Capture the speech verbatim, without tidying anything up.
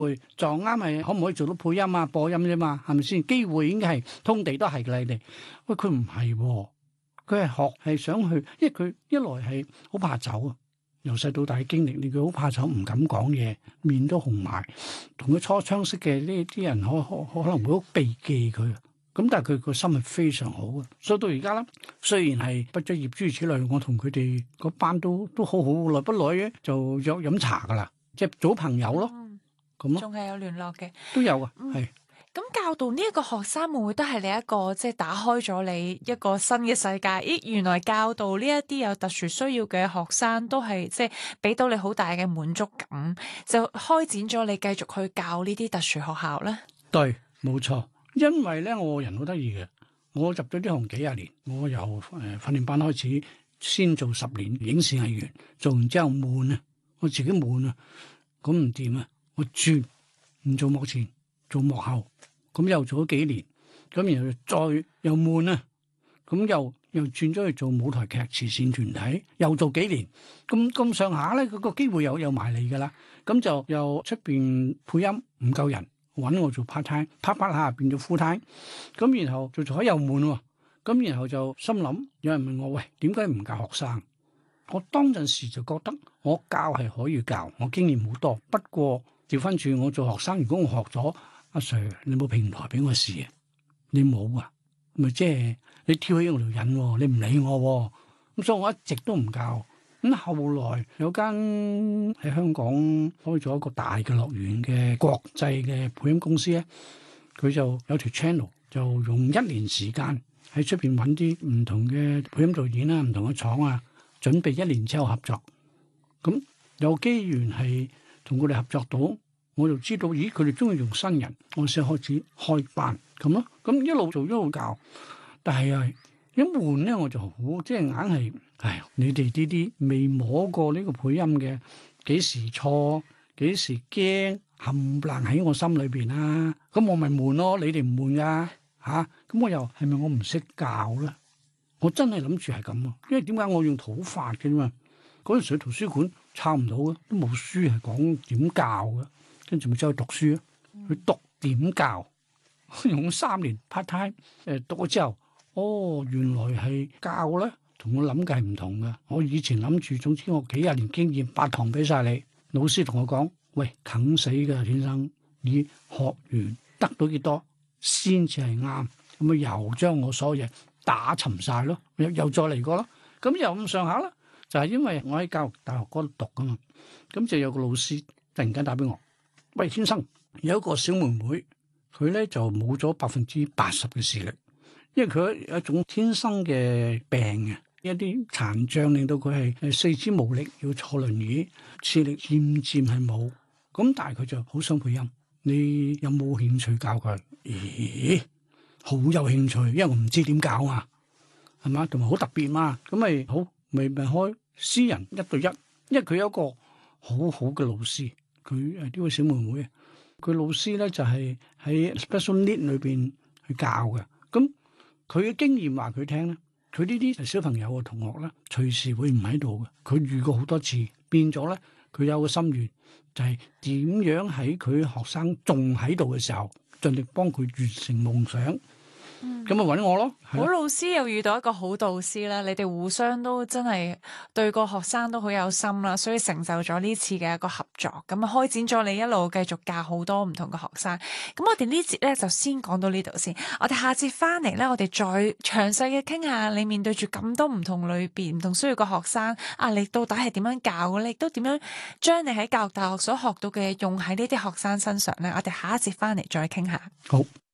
會撞啱係可唔可以做到配音啊、播音啫嘛，係咪先？機會已經係通地都係㗎啦，你哋。喂，佢唔係喎，佢係學係想去，因為佢一來係好怕醜啊，由細到大嘅經歷，令佢好怕醜，唔敢講嘢，面都紅埋。同佢初相識嘅呢啲人可可可能會好避忌佢。咁但係佢個心係非常好嘅，所以到而家啦，雖然係畢咗業諸如此類，我同佢哋嗰班都都好好，耐不耐嘅就約飲茶噶啦，即係做朋友咯，咁咯， 仲係有聯絡嘅， 都有啊，係。 咁教導呢一個學生會唔會都係你一個即係打開咗你一個新嘅世界？咦，原來教導呢一啲有特殊需要嘅學生都係即係俾到你好大嘅滿足感，就開展咗你繼續去教呢啲特殊學校咧？ 對，冇錯。因為咧，我個人好得意嘅，我入咗呢行幾廿年，我由誒、呃、訓練班開始，先做十年影視藝員，做完之後悶啊，我自己悶啊，咁唔掂啊，我轉唔做幕前，做幕後，咁又做咗幾年，咁然後再又悶啊，咁又又轉咗去做舞台劇慈善團體，又做幾年，咁咁上下咧，嗰個機會又又埋嚟㗎啦，咁就又出邊配音唔夠人。揾我做 part time，啪啪下變咗 full time，咁然後做做下又悶喎，咁然後就心諗，有人問我喂，點解唔教學生？我當陣時就覺得我教係可以教，我經驗好多。不過調翻轉我做學生，如果我學咗，阿 Sir 你冇平台俾我試啊？你冇啊？咪即係你挑起我條癮喎，你唔理我喎，咁所以我一直都唔教。咁後來有間喺香港開咗一個大嘅樂園嘅國際嘅配音公司咧，佢就有條 channel，就用一年時間喺出邊揾啲唔同嘅配音導演啦、唔同嘅廠啊，準備一年之後合作。咁有機緣係同佢哋合作到，我就知道，咦，佢哋中意用新人，我先開始開班咁咯。咁一路做一路教，但係啊一悶咧，我就好即係硬係。唉，你哋呢啲未摸過呢個配音嘅，幾時錯，幾時驚，冚唪唥喺我心裏邊啦。咁我咪悶咯，你哋唔悶噶嚇。咁我又係咪我唔識教咧？我真係諗住係咁啊，因為點解我用土法嘅嘛？嗰陣時去圖書館抄唔到嘅，都冇書係講點教嘅，跟住咪走去讀書啊，去讀點教，用三年 part time 誒讀咗之後，哦，原來係教咧。同我諗嘅係唔同嘅，我以前諗住，總之我幾廿年經驗，八堂俾晒你。老師同我講：喂，啃死嘅先生，你學完得到幾多先至係啱？咁啊又將我所有嘢打沉晒咯，又又再嚟過咯。咁又咁上下啦，就係、是、因為我喺教育大學嗰度讀噶嘛，咁就有個老師突然間打俾我：喂，先生，有一個小妹妹，佢咧就冇咗百分之八十嘅視力，因為佢有一種天生嘅病嘅。一啲殘障令到佢係誒四肢無力，要坐輪椅，視力漸漸係冇。咁但係佢就好想配音，你有冇興趣教佢？咦，好有興趣，因為我唔知點教啊，係嘛，同埋好特別嘛。咁咪好，咪咪開私人一對一，因為佢有一個好好嘅老師，佢誒呢位小妹妹，佢老師咧就係喺 special need 裏邊去教嘅。咁佢嘅經驗話佢聽咧。佢呢啲小朋友嘅同學咧，隨時會唔喺度嘅。佢遇過好多次，變咗咧，佢有個心願，就係點樣喺佢學生仲喺度嘅時候，盡力幫佢完成夢想。咁咪揾我咯。 好老師又遇到一個好導師啦，你哋互相都真係對個學生都好有心啦，所以成就咗呢次嘅一個合作，咁啊開展咗你一路繼續教好多唔同嘅學生。咁我哋呢節咧就先講到呢度先，我哋下節翻嚟咧，我哋再詳細嘅傾下你面對住咁多唔同類別、唔同需要嘅學生啊，你到底係點樣教嘅咧？亦都點樣將你喺教育大學所學到嘅用喺呢啲學生身上咧？我哋下一節翻嚟再傾下。 好。